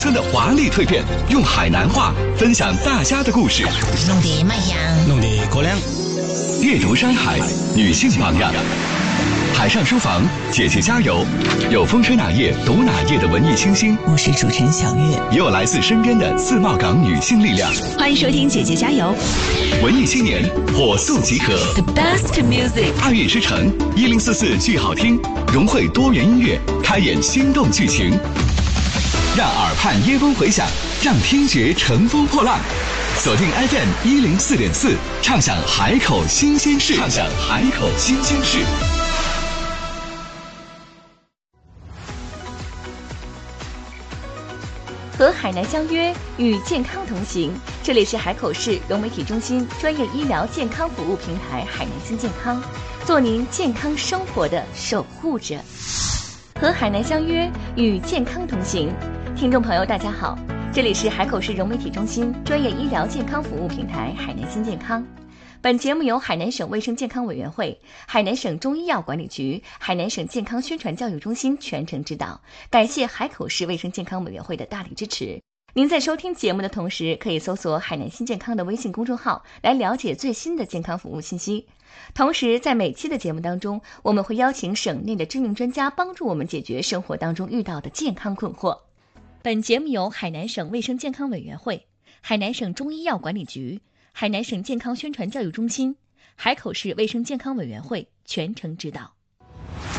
村的华丽蜕变，用海南话分享大家的故事。 弄得卖香， 弄得高粱。 阅读山海，女性榜样。海上书房，姐姐加油！有风吹哪页读哪页的文艺清新， 我是主持人小月， 也有来自身边的自贸港女性力量。 欢迎收听姐姐加油！ 文艺青年火速集合 The best music， 2月之城1044剧好听，融汇多元音乐，开演心动剧情，让耳畔耶风回响，让听觉乘风破浪。锁定 FM 104.4，畅享海口新鲜事，畅享海口新鲜事。 和海南相约，与健康同行。这里是海口市融媒体中心专业医疗健康服务平台海南新健康，做您健康生活的守护者。和海南相约，与健康同行。听众朋友大家好，这里是海口市融媒体中心专业医疗健康服务平台海南新健康。本节目由海南省卫生健康委员会、海南省中医药管理局、海南省健康宣传教育中心全程指导，感谢海口市卫生健康委员会的大力支持。您在收听节目的同时，可以搜索海南新健康的微信公众号来了解最新的健康服务信息。同时，在每期的节目当中，我们会邀请省内的知名专家帮助我们解决生活当中遇到的健康困惑。本节目由海南省卫生健康委员会、海南省中医药管理局、海南省健康宣传教育中心、海口市卫生健康委员会全程指导。